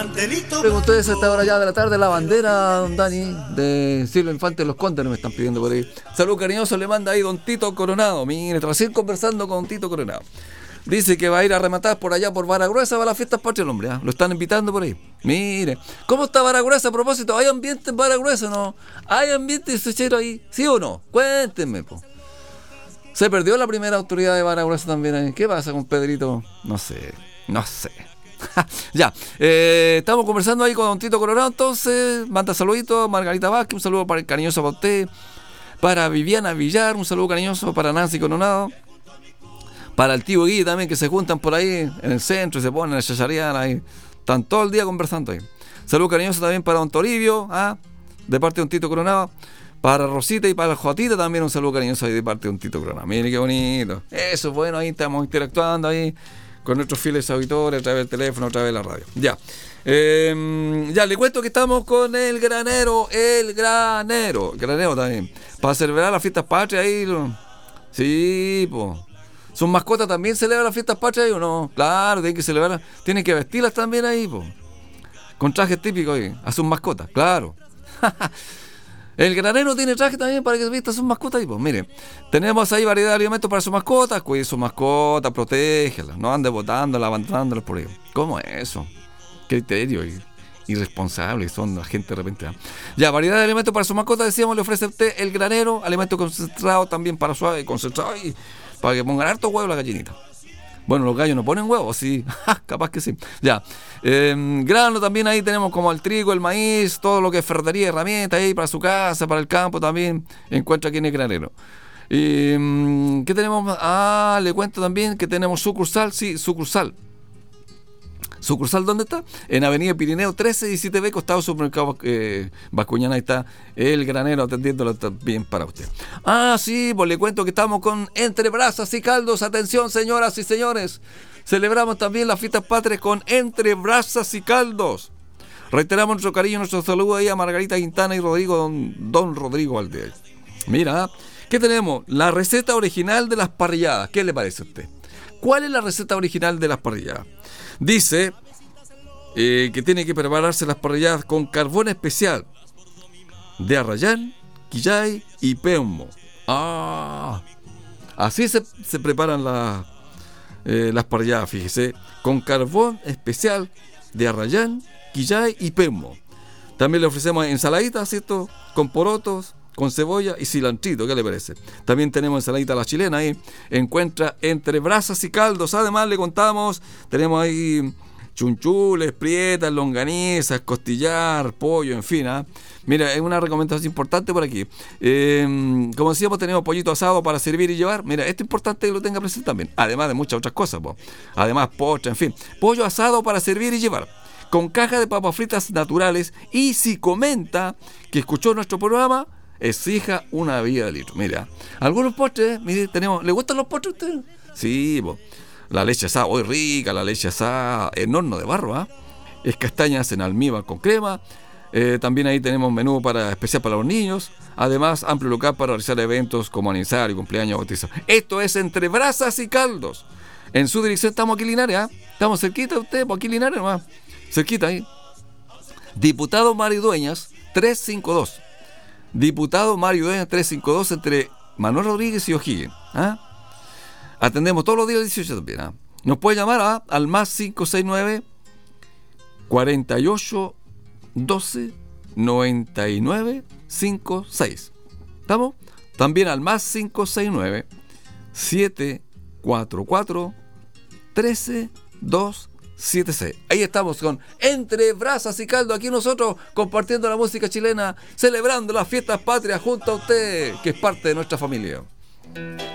Preguntó eso a esta hora ya de la tarde, la bandera, don Dani, de Silvio Infante Los Condes, me están pidiendo por ahí. Salud cariñoso, le manda ahí don Tito Coronado. Mire, recién conversando con Tito Coronado. Dice que va a ir a rematar por allá por Vara Gruesa, va a las fiestas patrias el hombre, ¿eh? Lo están invitando por ahí. Mire, ¿cómo está Vara Gruesa a propósito? ¿Hay ambiente en Vara Gruesa, no? ¿Hay ambiente suchero ahí? ¿Sí o no? Cuéntenme, po. ¿Se perdió la primera autoridad de Vara Gruesa también ahí? ¿Qué pasa con Pedrito? No sé. Ya, estamos conversando ahí con don Tito Coronado, entonces, manda saluditos, Margarita Vázquez, un saludo para el cariñoso para usted, para Viviana Villar, un saludo cariñoso para Nancy Coronado, para el tío Guille también, que se juntan por ahí en el centro y se ponen a chacharear ahí, están todo el día conversando ahí. Saludo cariñoso también para don Toribio, de parte de don Tito Coronado, para Rosita y para Jotita también un saludo cariñoso ahí de parte de don Tito Coronado. Mire qué bonito, eso es bueno, ahí estamos interactuando ahí con nuestros fieles auditores a través del teléfono, a través de la radio. Ya. Ya le cuento que estamos con el granero también, para celebrar las fiestas patrias ahí. Sí, pues. ¿Sus mascotas también celebran las fiestas patrias ahí o no? Claro, tienen que celebrarlas, tienen que vestirlas también ahí, pues. Con trajes típicos ahí, a sus mascotas, claro. El granero tiene traje también para que vista sus mascotas. Y pues mire, tenemos ahí variedad de alimentos para sus mascotas. Cuide sus mascotas, protégelas, no ande botándolas, abandonándolas por ahí. ¿Cómo es eso? Criterio irresponsable son la gente de repente. Ya, variedad de alimentos para sus mascotas, decíamos, le ofrece a usted el granero, alimentos concentrados también para suave, concentrado y para que pongan harto huevo la gallinita. Bueno, los gallos no ponen huevos, sí, capaz que sí. Ya, grano también ahí tenemos como el trigo, el maíz, todo lo que es ferretería, herramientas ahí para su casa, para el campo también, encuentra aquí en el granero. ¿Qué tenemos? Le cuento también que tenemos sucursal, sí, sucursal. ¿Sucursal dónde está? En Avenida Pirineo 1317B, costado supermercado Bascuñana. Ahí está el granero atendiéndolo también para usted. Sí, pues le cuento que estamos con Entre Brasas y Caldos. Atención, señoras y señores. Celebramos también las fiestas patrias con Entre Brasas y Caldos. Reiteramos nuestro cariño, nuestro saludo ahí a Margarita Quintana y don Rodrigo Valdez. Mira, ¿qué tenemos? La receta original de las parrilladas. ¿Qué le parece a usted? ¿Cuál es la receta original de las parrilladas? Dice que tiene que prepararse las parrilladas con carbón especial de arrayán, quillay y peumo. Así se preparan las parrilladas, fíjese, con carbón especial de arrayán, quillay y peumo. También le ofrecemos ensaladitas, ¿cierto? Con porotos, con cebolla y cilantrito, ¿qué le parece? También tenemos ensaladita a la chilena ahí, encuentra Entre Brasas y Caldos. Además le contamos, tenemos ahí chunchules, prietas, longanizas, costillar, pollo, en fin. Mira, es una recomendación importante por aquí. Como decíamos, tenemos pollito asado para servir y llevar. Mira, esto es importante que lo tenga presente también, además de muchas otras cosas, po. Además postre, en fin, pollo asado para servir y llevar, con caja de papas fritas naturales. Y si comenta que escuchó nuestro programa, exija una bebida de litro. Mira, algunos postres, mire, tenemos. ¿Le gustan los postres a ustedes? Sí, po. La leche asada, hoy rica, la leche asada en horno de barro, es castañas en almíbar con crema. También ahí tenemos menú especial para los niños. Además, amplio local para realizar eventos como aniversario, cumpleaños, bautizo. Esto es Entre Brasas y Caldos. En su dirección estamos aquí en Linares, estamos cerquita de usted, por aquí en Linares nomás. Cerquita ahí. Diputado Mario Dueñas, 352. Diputado Mario Dueñas 352 entre Manuel Rodríguez y O'Higgins. Atendemos todos los días 18 también. Nos puede llamar al más 569 48 12 99 56. ¿Estamos? También al más 569 744 13 276. Ahí estamos con Entre Brasas y Caldo, aquí nosotros compartiendo la música chilena, celebrando las fiestas patrias junto a usted, que es parte de nuestra familia.